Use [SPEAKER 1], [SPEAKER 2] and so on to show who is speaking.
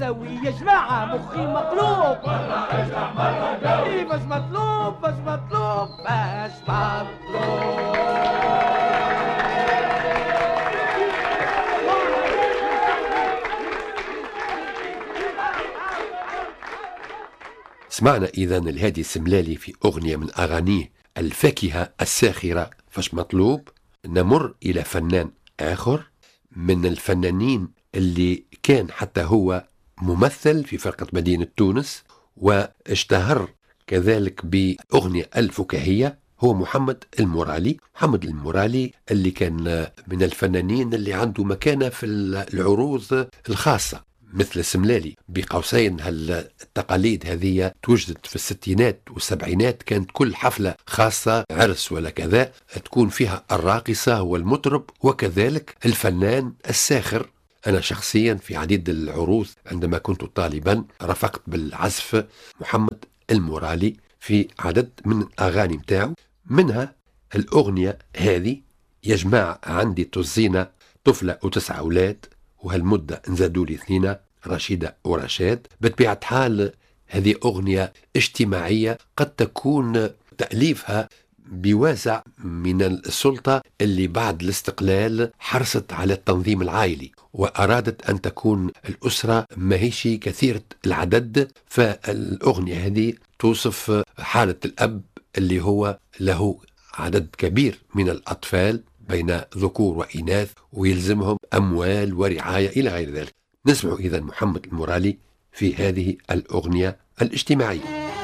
[SPEAKER 1] ناوي يا جماعة مخي مقلوب مرة اشرح مرة جاوي باش مطلوب باش مطلوب باش مطلوب.
[SPEAKER 2] سمعنا إذا الهادي السملالي في أغنية من أغانيه الفاكهة الساخرة فاش مطلوب. نمر إلى فنان آخر من الفنانين اللي كان حتى هو ممثل في فرقة مدينة تونس واشتهر كذلك بأغنية الفكاهية، هو محمد المورالي. محمد المورالي اللي كان من الفنانين اللي عنده مكانة في العروض الخاصة مثل السملالي بقوسين. التقاليد هذه توجدت في الستينات والسبعينات، كانت كل حفلة خاصة عرس ولا كذا تكون فيها الراقصة والمطرب وكذلك الفنان الساخر. أنا شخصيا في عديد العروض عندما كنت طالبا رفقت بالعزف محمد المورالي في عدد من الأغاني متاعه، منها الأغنية هذه يا جماعة عندي تزينة طفلة و9 أولاد وهالمدة نزادولي 2 رشيدة ورشاد. بطبيعة حال هذه أغنية اجتماعية قد تكون تأليفها بواسع من السلطة اللي بعد الاستقلال حرصت على التنظيم العائلي وأرادت أن تكون الأسرة ماهيش كثيرة العدد، فالأغنية هذه توصف حالة الأب اللي هو له عدد كبير من الأطفال بين ذكور وإناث ويلزمهم أموال ورعاية إلى غير ذلك. نسمع إذن محمد المورالي في هذه الأغنية الاجتماعية.